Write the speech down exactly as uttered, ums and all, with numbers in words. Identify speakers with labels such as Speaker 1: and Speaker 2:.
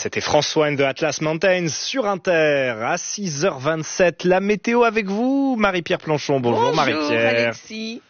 Speaker 1: C'était François and the Atlas Mountains sur Inter à six heures vingt-sept. La météo avec vous, Marie-Pierre Planchon. Bonjour,
Speaker 2: Bonjour
Speaker 1: Marie-Pierre.
Speaker 2: Alexis.